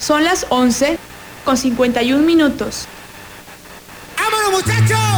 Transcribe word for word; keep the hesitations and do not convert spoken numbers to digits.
Son las once con cincuenta y un minutos. ¡Vámonos, muchachos!